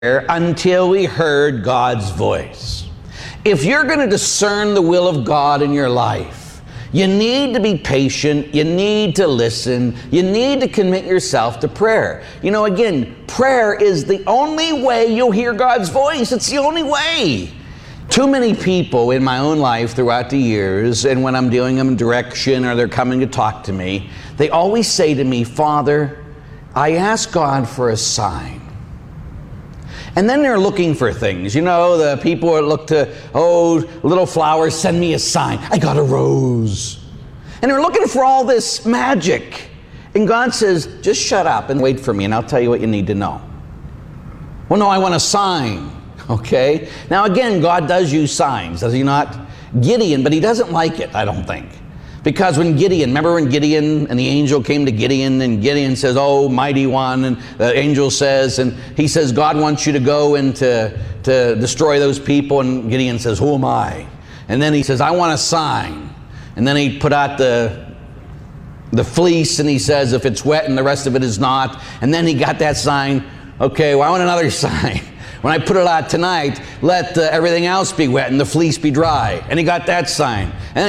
until we heard God's voice. If you're going to discern the will of God in your life, you need to be patient, you need to listen, you need to commit yourself to prayer. You know, again, prayer is the only way you'll hear God's voice. It's the only way. Too many people in my own life throughout the years, and when I'm giving them direction or they're coming to talk to me, they always say to me, "Father, I ask God for a sign." And then they're looking for things. You know, the people that look to, little flowers, send me a sign. I got a rose. And they're looking for all this magic. And God says, just shut up and wait for me, and I'll tell you what you need to know. Well, no, I want a sign. Okay? Now, again, God does use signs, does he not? Gideon, but he doesn't like it, I don't think. Because remember when Gideon and the angel came to Gideon, and Gideon says, "Oh, mighty one," and the angel says, and he says, "God wants you to go and to destroy those people," and Gideon says, "Who am I?" And then he says, "I want a sign." And then he put out the fleece, and he says, "If it's wet and the rest of it is not." And then he got that sign. "Okay, well, I want another sign. When I put it out tonight, let everything else be wet and the fleece be dry." And he got that sign. And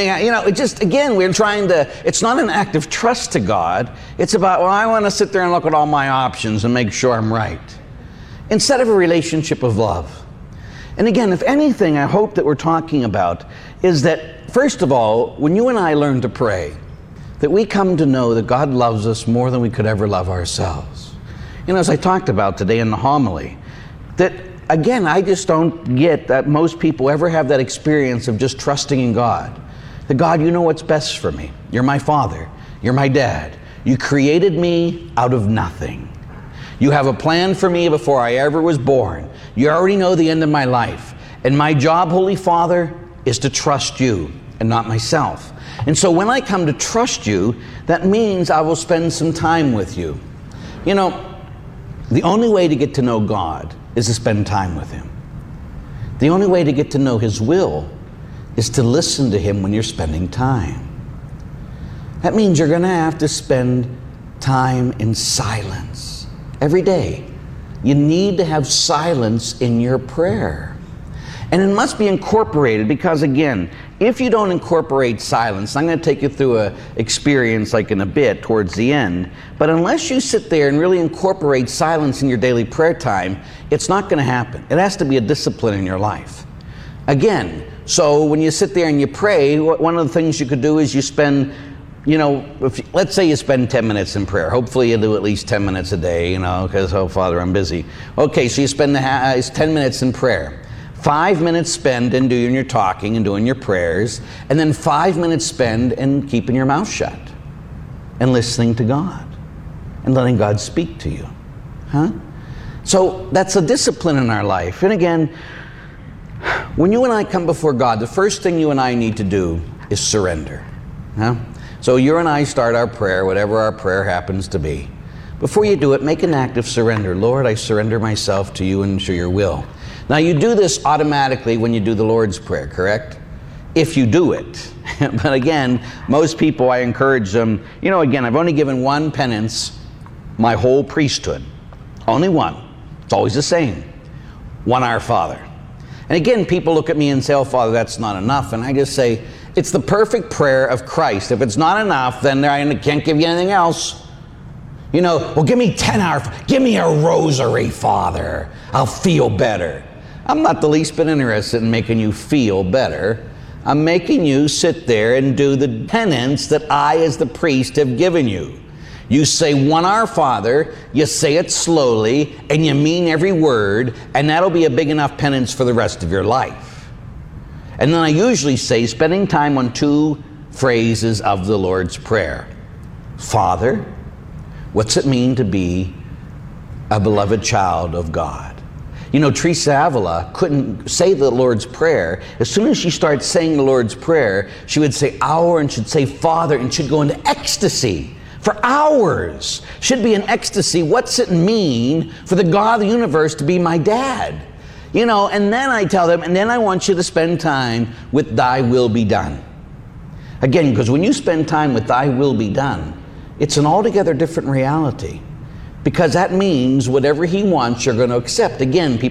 it's not an act of trust to God. It's about, well, I want to sit there and look at all my options and make sure I'm right. Instead of a relationship of love. And again, if anything, I hope that we're talking about is that, first of all, when you and I learn to pray, that we come to know that God loves us more than we could ever love ourselves. You know, as I talked about today in the homily, that, again, I just don't get that most people ever have that experience of just trusting in God. That, God, you know what's best for me. You're my Father. You're my Dad. You created me out of nothing. You have a plan for me before I ever was born. You already know the end of my life. And my job, Holy Father, is to trust you and not myself. And so when I come to trust you, that means I will spend some time with you. You know, the only way to get to know God is to spend time with him. The only way to get to know his will is to listen to him when you're spending time. That means you're going to have to spend time in silence every day. You need to have silence in your prayer. And it must be incorporated because, again, if you don't incorporate silence, I'm going to take you through an experience like in a bit towards the end, but unless you sit there and really incorporate silence in your daily prayer time, it's not going to happen. It has to be a discipline in your life. Again, so when you sit there and you pray, one of the things you could do is you spend, let's say you spend 10 minutes in prayer. Hopefully you do at least 10 minutes a day, because, oh, Father, I'm busy. Okay, so you spend 10 minutes in prayer. 5 minutes spend in doing your talking and doing your prayers, and then 5 minutes spend in keeping your mouth shut and listening to God and letting God speak to you. So that's a discipline in our life. And again, when you and I come before God, the first thing you and I need to do is surrender. So you and I start our prayer, whatever our prayer happens to be. Before you do it, make an act of surrender. Lord, I surrender myself to you and to your will. Now, you do this automatically when you do the Lord's Prayer, correct? If you do it. But again, most people, I encourage them, again, I've only given one penance my whole priesthood. Only one. It's always the same. One Our Father. And again, people look at me and say, "Oh, Father, that's not enough." And I just say, it's the perfect prayer of Christ. If it's not enough, then I can't give you anything else. Well, give me 10 hours. Give me a rosary, Father. I'll feel better. I'm not the least bit interested in making you feel better. I'm making you sit there and do the penance that I, as the priest, have given you. You say One Our Father, you say it slowly, and you mean every word, and that'll be a big enough penance for the rest of your life. And then I usually say, spending time on 2 phrases of the Lord's Prayer. Father, what's it mean to be a beloved child of God? Teresa Avila couldn't say the Lord's Prayer. As soon as she started saying the Lord's Prayer, she would say Our, and she'd say Father, and she'd go into ecstasy for hours. She'd be in ecstasy. What's it mean for the God of the universe to be my dad? And then I tell them, and then I want you to spend time with Thy will be done. Again, because when you spend time with Thy will be done, it's an altogether different reality. because that means whatever he wants, you're going to accept. Again, people